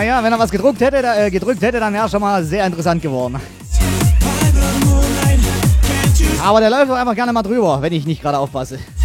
Ja, wenn er was gedrückt hätte, dann wäre schon mal sehr interessant geworden. Aber der läuft auch einfach gerne mal drüber, wenn ich nicht gerade aufpasse.